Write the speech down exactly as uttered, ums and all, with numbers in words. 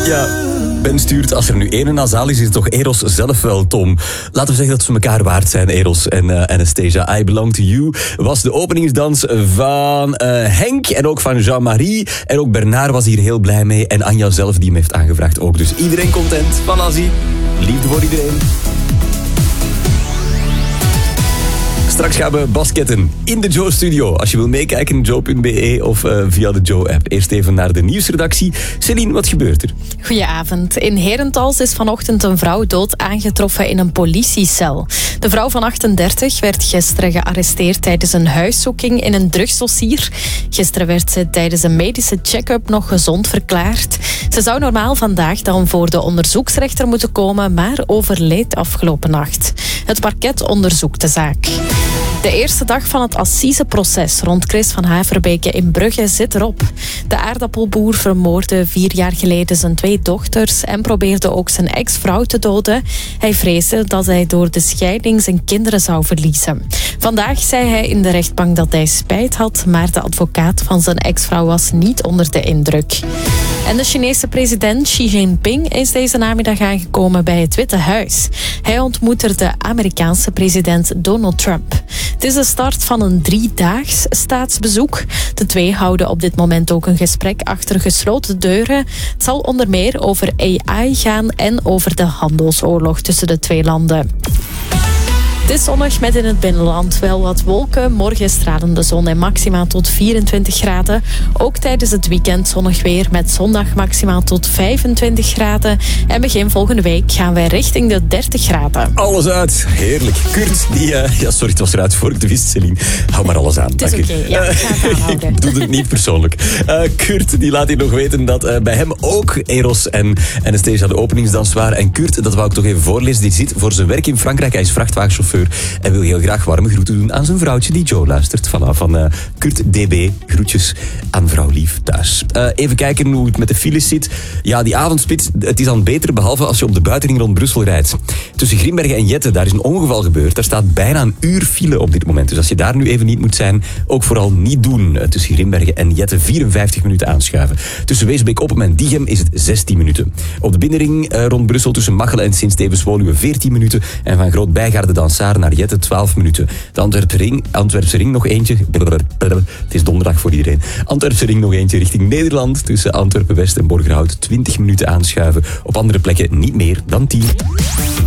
Ja, Ben stuurt, als er nu één nasaal is, is het toch Eros zelf wel, Tom. Laten we zeggen dat ze elkaar waard zijn, Eros en uh, Anastasia. I Belong to You was de openingsdans van uh, Henk en ook van Jean-Marie. En ook Bernard was hier heel blij mee. En Anja zelf, die hem heeft aangevraagd ook. Dus iedereen content. Voilà, zie. Liefde voor iedereen. Straks gaan we basketten in de Joe-studio. Als je wil meekijken, joe punt be of uh, via de Joe-app. Eerst even naar de nieuwsredactie. Céline, wat gebeurt er? Goedenavond. In Herentals is vanochtend een vrouw dood aangetroffen in een politiecel. De vrouw van achtendertig werd gisteren gearresteerd tijdens een huiszoeking in een drugsdossier. Gisteren werd ze tijdens een medische check-up nog gezond verklaard. Ze zou normaal vandaag dan voor de onderzoeksrechter moeten komen, maar overleed afgelopen nacht. Het parket onderzoekt de zaak. De eerste dag van het assiseproces rond Chris van Haverbeke in Brugge zit erop. De aardappelboer vermoordde vier jaar geleden zijn twee dochters en probeerde ook zijn ex-vrouw te doden. Hij vreesde dat hij door de scheiding zijn kinderen zou verliezen. Vandaag zei hij in de rechtbank dat hij spijt had, maar de advocaat van zijn ex-vrouw was niet onder de indruk. En de Chinese president Xi Jinping is deze namiddag aangekomen bij het Witte Huis. Hij ontmoet er de Amerikaanse president Donald Trump. Het is de start van een driedaags staatsbezoek. De twee houden op dit moment ook een gesprek achter gesloten deuren. Het zal onder meer over A I gaan en over de handelsoorlog tussen de twee landen. Het is zonnig met in het binnenland wel wat wolken. Morgen stralende zon en maximaal tot vierentwintig graden. Ook tijdens het weekend zonnig weer met zondag maximaal tot vijfentwintig graden. En begin volgende week gaan wij richting de dertig graden. Alles uit. Heerlijk. Kurt, die... Uh, ja, sorry, het was eruit voor ik de wist, Céline. Hou maar alles aan. Het is oké, okay. Ja, ik ga het aanhouden. Ik doe het niet persoonlijk. Uh, Kurt, die laat hier nog weten dat uh, bij hem ook Eros en Anastasia de openingsdans waren. En Kurt, dat wou ik toch even voorlezen, die zit voor zijn werk in Frankrijk. Hij is vrachtwagenchauffeur en wil heel graag warme groeten doen aan zijn vrouwtje die Joe luistert. Voilà, van uh, Kurt D B. Groetjes aan vrouw Lief thuis. Uh, even kijken hoe het met de files zit. Ja, die avondspits, het is dan beter, behalve als je op de buitenring rond Brussel rijdt. Tussen Grimbergen en Jette, daar is een ongeval gebeurd. Daar staat bijna een uur file op dit moment. Dus als je daar nu even niet moet zijn, ook vooral niet doen. Uh, tussen Grimbergen en Jette vierenvijftig minuten aanschuiven. Tussen Weesbeek-Oppem en Diegem is het zestien minuten. Op de binnenring uh, rond Brussel tussen Machelen en Sint-Stevens-Woluwe veertien minuten. En van Groot-Bijgaarde dan Saar naar Jette twaalf minuten. De Antwerpse ring, Antwerpse ring nog eentje. Het is donderdag voor iedereen. Antwerpse ring nog eentje richting Nederland. Tussen Antwerpen-West en Borgerhout twintig minuten aanschuiven. Op andere plekken niet meer dan tien.